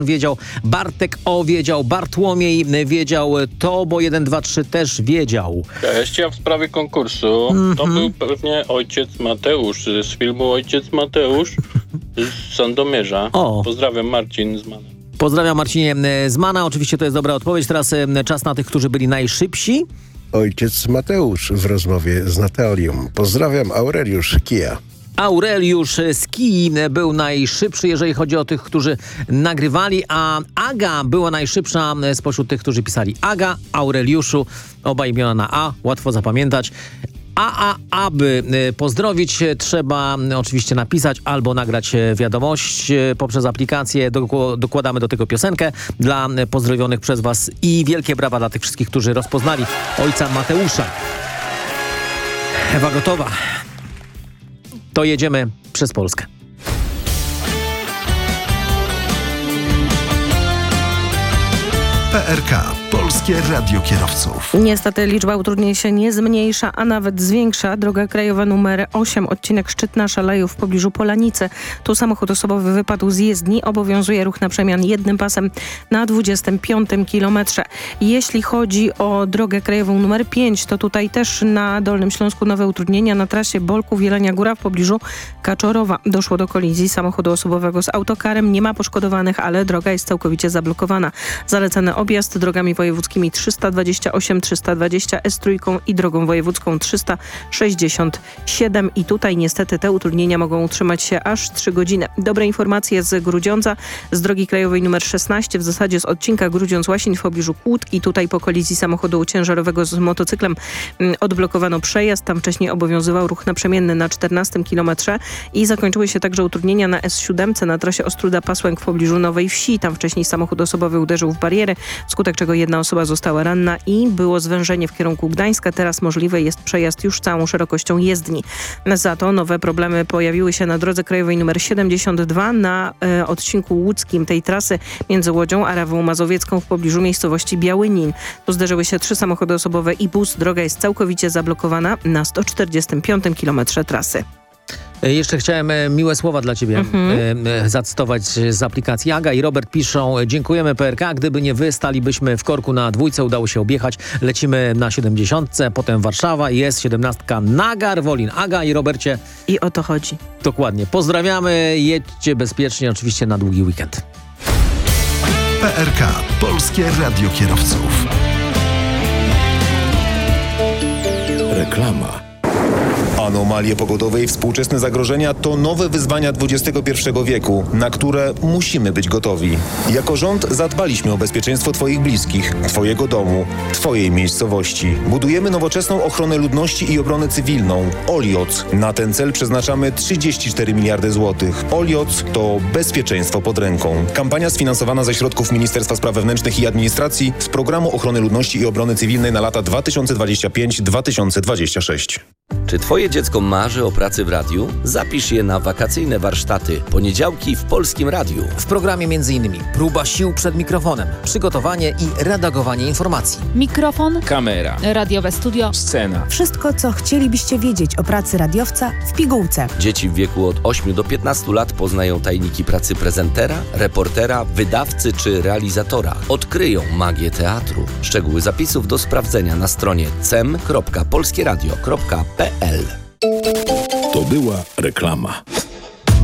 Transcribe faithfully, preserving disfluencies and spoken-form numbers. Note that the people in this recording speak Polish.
wiedział, Bartek O wiedział, Bartłomiej wiedział, Tobo jeden dwa trzy też wiedział. Cześć, ja w sprawie konkursu, mm-hmm. to był pewnie ojciec Mateusz z filmu Ojciec Mateusz z Sandomierza. O. Pozdrawiam, Marcin z Mana. Pozdrawiam, Marcinie z Mana. Oczywiście to jest dobra odpowiedź. Teraz czas na tych, którzy byli najszybsi. Ojciec Mateusz w rozmowie z Natalią. Pozdrawiam, Aureliusz Kija. Aureliusz z Kii był najszybszy, jeżeli chodzi o tych, którzy nagrywali, a Aga była najszybsza spośród tych, którzy pisali. Aga, Aureliuszu, oba imiona na A, łatwo zapamiętać. A, a, aby pozdrowić, trzeba oczywiście napisać albo nagrać wiadomość poprzez aplikację. Dokładamy do tego piosenkę dla pozdrowionych przez was i wielkie brawa dla tych wszystkich, którzy rozpoznali ojca Mateusza. Ewa gotowa? To jedziemy przez Polskę. P R K. Polskie Radio Kierowców. Niestety liczba utrudnień się nie zmniejsza, a nawet zwiększa. Droga krajowa numer osiem, odcinek Szczytna-Szalejów w pobliżu Polanicy. Tu samochód osobowy wypadł z jezdni. Obowiązuje ruch na przemian jednym pasem na dwudziestym piątym kilometrze. Jeśli chodzi o drogę krajową numer pięć, to tutaj też na Dolnym Śląsku nowe utrudnienia na trasie Bolków-Jelenia Góra w pobliżu Kaczorowa. Doszło do kolizji samochodu osobowego z autokarem. Nie ma poszkodowanych, ale droga jest całkowicie zablokowana. Zalecany objazd drogami wojewódzkimi trzysta dwadzieścia osiem, trzysta dwadzieścia S trzy i drogą wojewódzką trzysta sześćdziesiąt siedem. I tutaj niestety te utrudnienia mogą utrzymać się aż trzy godziny. Dobre informacje z Grudziądza, z drogi krajowej numer szesnaście, w zasadzie z odcinka Grudziądz-Łasin w pobliżu Kłódki. Tutaj po kolizji samochodu ciężarowego z motocyklem odblokowano przejazd. Tam wcześniej obowiązywał ruch naprzemienny na czternastym kilometrze i zakończyły się także utrudnienia na S siedem na trasie Ostróda-Pasłęk w pobliżu Nowej Wsi. Tam wcześniej samochód osobowy uderzył w bariery, wskutek czego jedna osoba została ranna i było zwężenie w kierunku Gdańska. Teraz możliwy jest przejazd już całą szerokością jezdni. Za to nowe problemy pojawiły się na drodze krajowej numer siedemdziesiąt dwa na e, odcinku łódzkim tej trasy między Łodzią a Rawą Mazowiecką w pobliżu miejscowości Białynin. Tu zderzyły się trzy samochody osobowe i bus. Droga jest całkowicie zablokowana na sto czterdziestym piątym kilometrze trasy. Jeszcze chciałem miłe słowa dla ciebie mm-hmm. zacytować z aplikacji. Aga i Robert piszą: dziękujemy P R K, gdyby nie wy, stalibyśmy w korku na dwójce, udało się objechać. Lecimy na siedemdziesiątce, potem Warszawa i jest siedemnastka na Garwolin. Aga i Robercie. I o to chodzi. Dokładnie. Pozdrawiamy, jedźcie bezpiecznie, oczywiście na długi weekend. P R K. Polskie Radio Kierowców. Reklama. Anomalie pogodowe i współczesne zagrożenia to nowe wyzwania dwudziestego pierwszego wieku, na które musimy być gotowi. Jako rząd zadbaliśmy o bezpieczeństwo Twoich bliskich, Twojego domu, Twojej miejscowości. Budujemy nowoczesną ochronę ludności i obronę cywilną. Olioc. Na ten cel przeznaczamy trzydzieści cztery miliardy złotych. Olioc to bezpieczeństwo pod ręką. Kampania sfinansowana ze środków Ministerstwa Spraw Wewnętrznych i Administracji z Programu Ochrony Ludności i Obrony Cywilnej na lata dwa tysiące dwudziesty piąty do dwa tysiące dwudziestego szóstego. Czy Twoje dziecko marzy o pracy w radiu? Zapisz je na wakacyjne warsztaty. Poniedziałki w Polskim Radiu. W programie m.in. próba sił przed mikrofonem, przygotowanie i redagowanie informacji. Mikrofon, kamera, radiowe studio, scena. Wszystko, co chcielibyście wiedzieć o pracy radiowca w pigułce. Dzieci w wieku od ośmiu do piętnastu lat poznają tajniki pracy prezentera, reportera, wydawcy czy realizatora. Odkryją magię teatru. Szczegóły zapisów do sprawdzenia na stronie cem kropka polskieradio kropka p l. To była reklama.